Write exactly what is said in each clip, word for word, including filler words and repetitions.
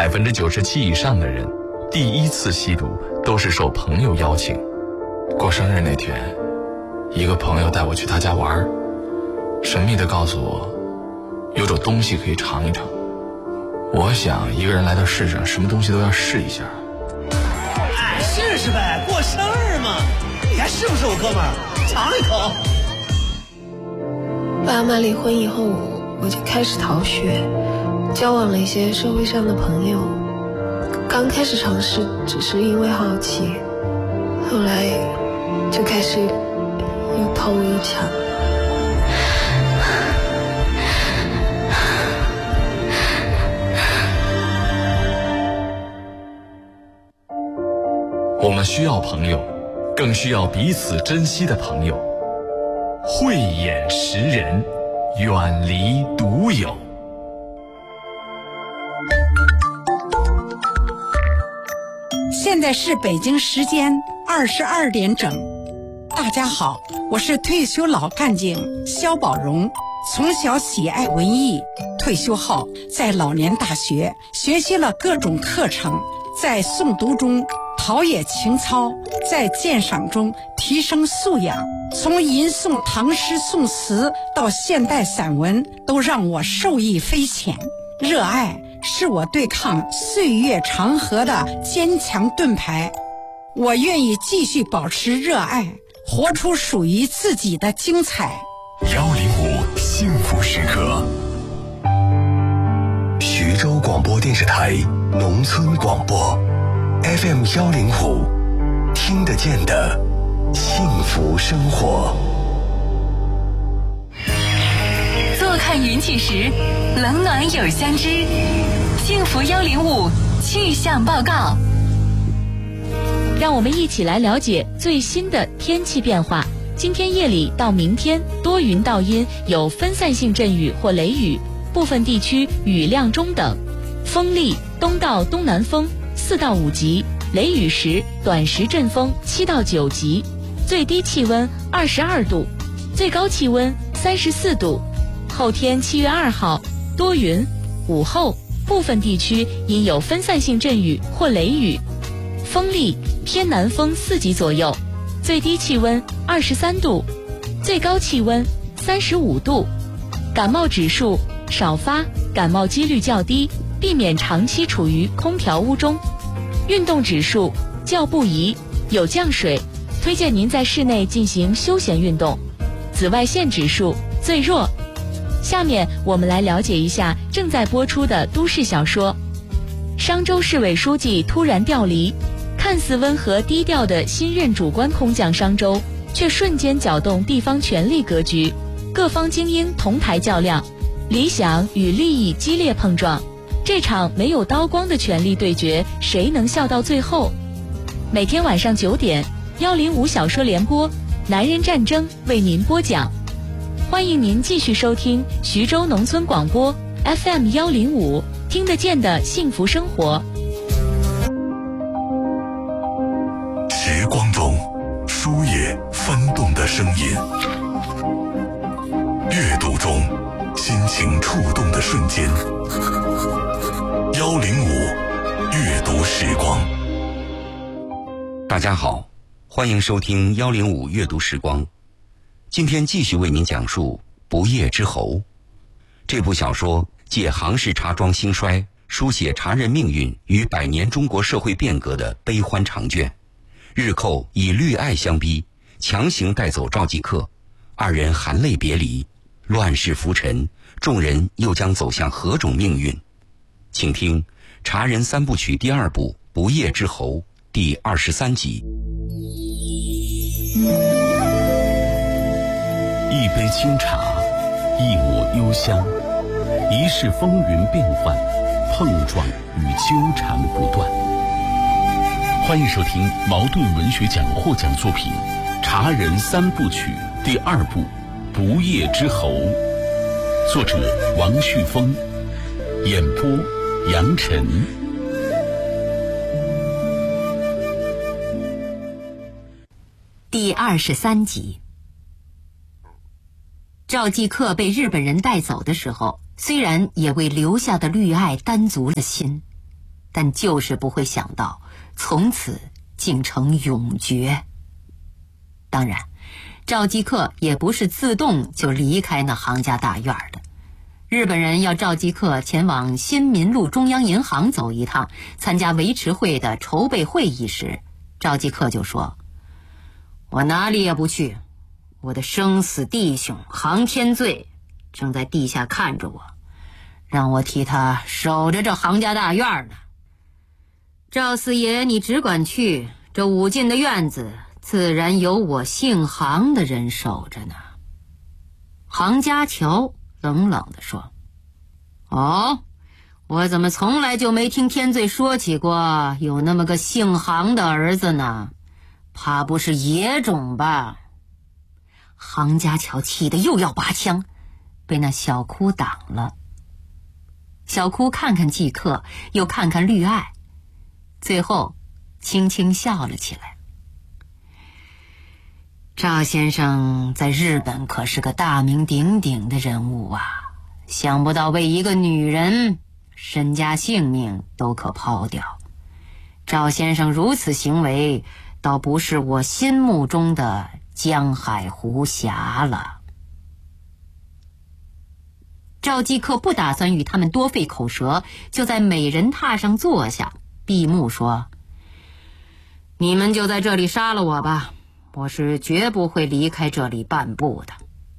百分之九十七以上的人，第一次吸毒都是受朋友邀请。 过生日那天，一个朋友带我去他家玩，神秘地告诉我，有种东西可以尝一尝。我想，一个人来到世上，什么东西都要试一下。 哎，试试呗，过生日嘛，你还是不是我哥们儿？尝一口。 爸妈离婚以后，我就开始逃学，交往了一些社会上的朋友。刚开始尝试只是因为好奇，后来就开始又偷又抢。 我们需要朋友，更需要彼此珍惜的朋友。慧眼识人，远离独有。 现在是北京时间二十二点整。大家好，我是退休老干警肖宝荣。从小喜爱文艺，退休后在老年大学学习了各种课程，在诵读中陶冶情操，在鉴赏中提升素养。从吟诵唐诗宋词到现代散文，都让我受益匪浅。热爱是我对抗岁月长河的坚强盾牌。我愿意继续保持热爱，活出属于自己的精彩。 幺零五幸福时刻，徐州广播电视台农村广播 F M 幺零五，听得见的幸福生活。 坐看云起时，冷暖有相知。幸福幺零五气象报告， 让我们一起来了解最新的天气变化。今天夜里到明天多云到阴，有分散性阵雨或雷雨，部分地区雨量中等，风力东到东南风四到五级，雷雨时短时阵风七到九级，最低气温二十二度，最高气温三十四度。后天七月二号多云，午后部分地区因有分散性阵雨或雷雨，风力偏南风四级左右，最低气温二十三度，最高气温三十五度。感冒指数少发，感冒几率较低，避免长期处于空调屋中。运动指数较不宜，有降水，推荐您在室内进行休闲运动。紫外线指数最弱。下面我们来了解一下正在播出的都市小说。商州市委书记突然调离，看似温和低调的新任主官空降商州，却瞬间搅动地方权力格局，各方精英同台较量，理想与利益激烈碰撞。这场没有刀光的权力对决，谁能笑到最后？每天晚上九点，幺零五小说联播，男人战争为您播讲。欢迎您继续收听徐州农村广播 F M 幺零五，听得见的幸福生活。 时光中书页翻动的声音，阅读中心情触动的瞬间。幺零五阅读时光。 大家好，欢迎收听幺零五阅读时光。今天继续为您讲述《不夜之侯》这部小说，借杭氏茶庄兴衰，书写茶人命运与百年中国社会变革的悲欢长卷。日寇以绿爱相逼，强行带走赵继克，二人含泪别离，乱世浮沉，众人又将走向何种命运？请听《茶人三部曲》第二部《不夜之侯》第二十三集。 一杯清茶，一抹幽香，一世风云变幻，碰撞与纠缠不断。欢迎收听茅盾文学奖获奖作品《茶人三部曲》第二部《不夜之侯》，作者王旭峰，演播杨晨。 第二十三集。赵继克被日本人带走的时候，虽然也为留下的绿爱担足了心， 但就是不会想到从此竟成永诀。当然，赵继克也不是自动就离开那杭家大院的。日本人要赵继克前往新民路中央银行走一趟，参加维持会的筹备会议时，赵继克就说：“我哪里也不去，我的生死弟兄杭天罪正在地下看着我，让我替他守着这杭家大院呢。赵四爷，你只管去，这武进的院子自然有我姓杭的人守着呢。”杭家桥冷冷地说：“哦，我怎么从来就没听天罪说起过有那么个姓杭的儿子呢？怕不是野种吧？”杭家桥气得又要拔枪，被那小哭挡了。小哭看看季克，又看看绿爱，最后轻轻笑了起来。赵先生在日本可是个大名鼎鼎的人物啊，想不到为一个女人身家性命都可抛掉。赵先生如此行为，倒不是我心目中的江海湖侠了。赵继克不打算与他们多费口舌，就在美人榻上坐下，闭目说：“你们就在这里杀了我吧，我是绝不会离开这里半步的。”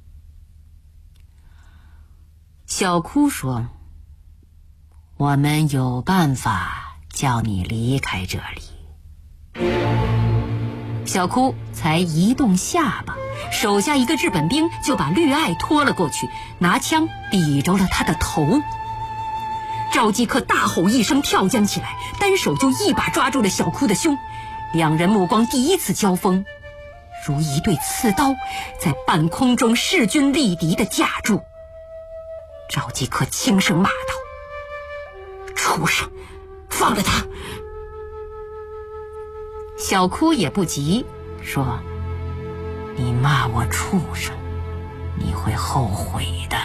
小哭说：“我们有办法叫你离开这里。”小哭才移动下巴，手下一个日本兵就把绿爱拖了过去，拿枪抵着了他的头。赵继克大吼一声，跳将起来，单手就一把抓住了小哭的胸，两人目光第一次交锋，如一对刺刀在半空中势均力敌地架住。赵继克轻声骂道：“畜生，放了他！”小哭也不急，说：“你骂我畜生，你会后悔的。”“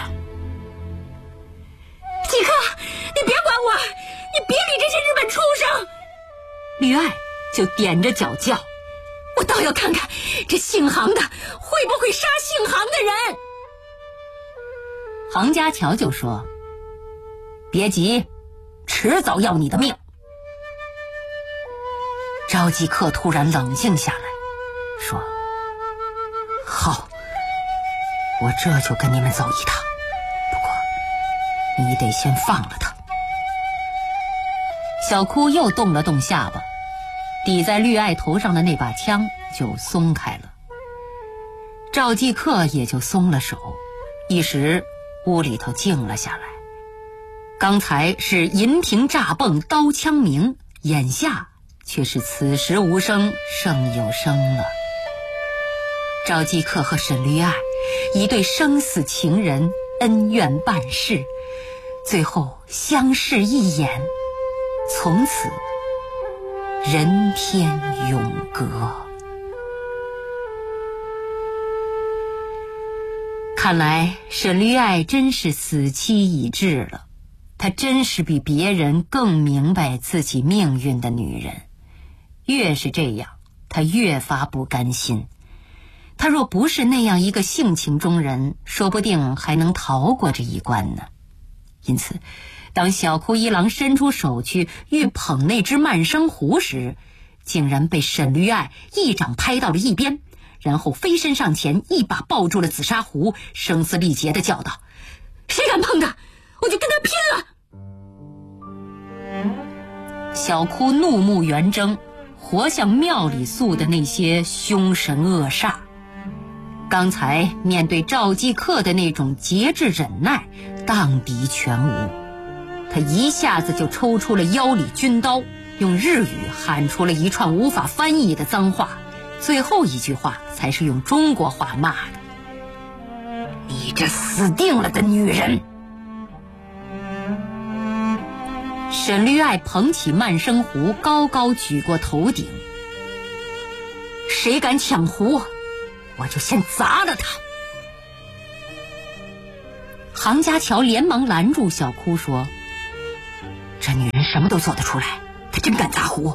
继克，你别管我，你别理这些日本畜生！”绿爱就踮着脚叫：“我倒要看看这姓杭的会不会杀姓杭的人。”杭家桥就说：“别急，迟早要你的命。”赵继克突然冷静下来，说：“好，我这就跟你们走一趟，不过你得先放了他。”小哭又动了动下巴，抵在绿爱头上的那把枪就松开了。赵继克也就松了手，一时屋里头静了下来。刚才是银瓶炸蹦，刀枪鸣，眼下却是此时无声胜有声了。赵继克和沈绿爱一对生死情人，恩怨半世，最后相视一眼，从此人天永隔。看来沈绿爱真是死期已至了，她真是比别人更明白自己命运的女人。越是这样，她越发不甘心。她若不是那样一个性情中人，说不定还能逃过这一关呢。因此，当小哭一郎伸出手去欲捧那只慢生壶时，竟然被沈绿爱一掌拍到了一边，然后飞身上前，一把抱住了紫砂壶，声嘶力竭地叫道：“谁敢碰他，我就跟他拼了！”小哭怒目圆睁，活像庙里塑的那些凶神恶煞。刚才面对赵继克的那种节制忍耐，荡涤全无。他一下子就抽出了腰里军刀，用日语喊出了一串无法翻译的脏话，最后一句话才是用中国话骂的：“你这死定了的女人！”沈绿爱捧起慢生壶，高高举过头顶：“谁敢抢壶，我就先砸了他！”杭家桥连忙拦住小哭说：“ 这女人什么都做得出来，她真敢砸壶。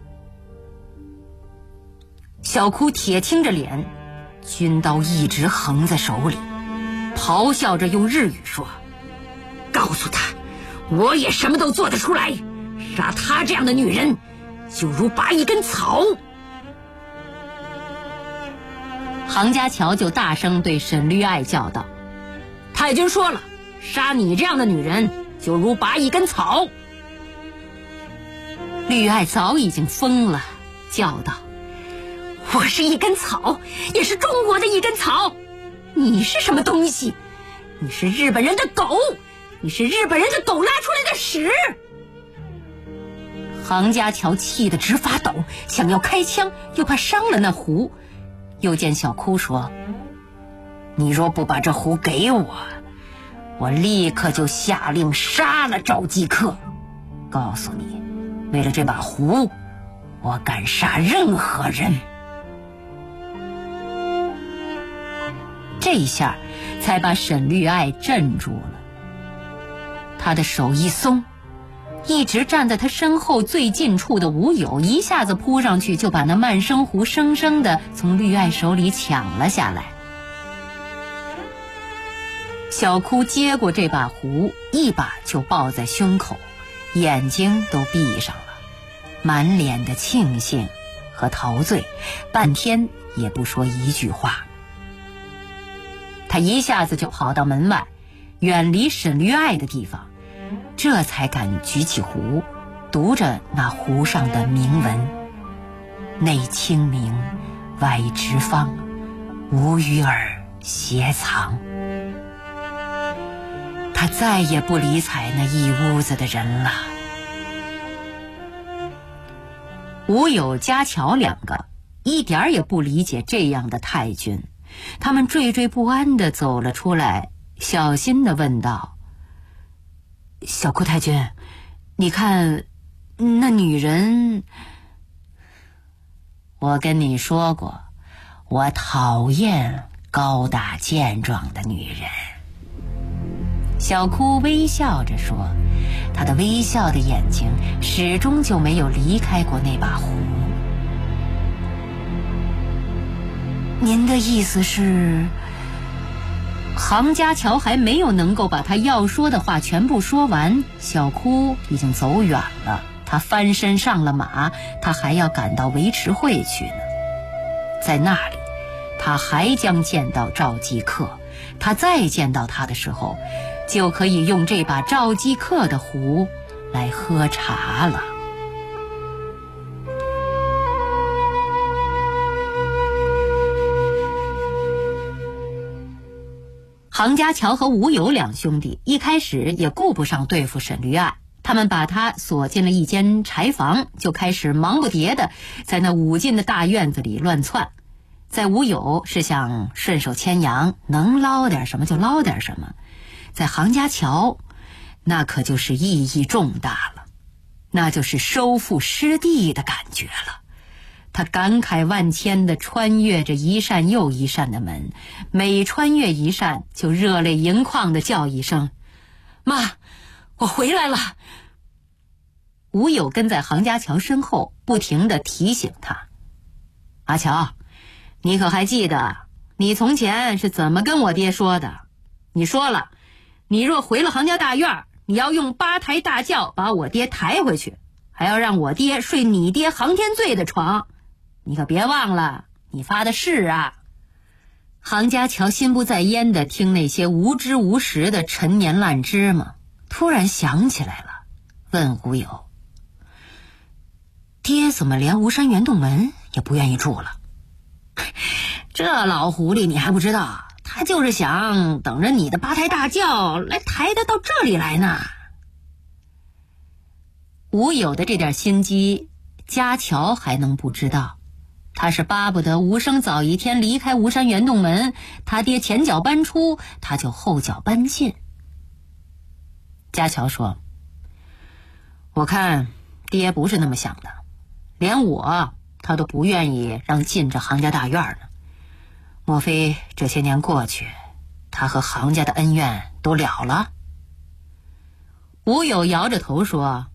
小哭铁青着脸，军刀一直横在手里，咆哮着用日语说：告诉他，我也什么都做得出来，杀她这样的女人就如拔一根草。杭家桥就大声对沈绿爱叫道：太君说了，杀你这样的女人就如拔一根草。绿爱早已经疯了，叫道：我是一根草，也是中国的一根草。你是什么东西？你是日本人的狗，你是日本人的狗拉出来的屎。杭家桥气得直发抖，想要开枪，又怕伤了那壶。又见小哭说：你若不把这壶给我，我立刻就下令杀了赵继克。告诉你，为了这把壶，我敢杀任何人。这一下才把沈绿爱镇住了。他的手一松，一直站在他身后最近处的吴友一下子扑上去，就把那慢生壶生生地从绿爱手里抢了下来。小哭接过这把壶，一把就抱在胸口，眼睛都闭上了，满脸的庆幸和陶醉，半天也不说一句话。他一下子就跑到门外，远离沈绿爱的地方，这才敢举起壶，读着那壶上的铭文：内清明，外直方，无与尔偕藏。他再也不理睬那一屋子的人了。吴友、家乔两个一点也不理解这样的太君，他们惴惴不安地走了出来，小心地问道：小哭太君，你看那女人……我跟你说过，我讨厌高大健壮的女人。小哭微笑着说，他的微笑的眼睛始终就没有离开过那把壶。您的意思是……杭家乔还没有能够把他要说的话全部说完，小哭已经走远了。他翻身上了马，他还要赶到维持会去呢。在那里，他还将见到赵继克，他再见到他的时候，就可以用这把赵继克的壶来喝茶了。杭家乔和吴友两兄弟一开始也顾不上对付沈绿爱，他们把他锁进了一间柴房，就开始忙不迭的在那五进的大院子里乱窜。在吴友是想顺手牵羊，能捞点什么就捞点什么，在杭家乔那可就是意义重大了，那就是收复失地的感觉了。他感慨万千地穿越着一扇又一扇的门，每穿越一扇就热泪盈眶地叫一声：妈，我回来了。吴友跟在杭家乔身后，不停地提醒他：阿乔，你可还记得你从前是怎么跟我爹说的？你说了，你若回了杭家大院，你要用八抬大轿把我爹抬回去，还要让我爹睡你爹杭天醉的床。你可别忘了，你发的誓啊！杭家乔心不在焉地听那些无知无识的陈年烂芝麻，突然想起来了，问吴友：爹怎么连吴山圆洞门也不愿意住了？这老狐狸你还不知道，他就是想等着你的八抬大轿来抬他到这里来呢。吴友的这点心机，家乔还能不知道？他是巴不得吴生早一天离开吴山圆洞门，他爹前脚搬出，他就后脚搬进。家乔说：我看爹不是那么想的，连我他都不愿意让进这杭家大院呢。莫非这些年过去，他和杭家的恩怨都了了？吴友摇着头说：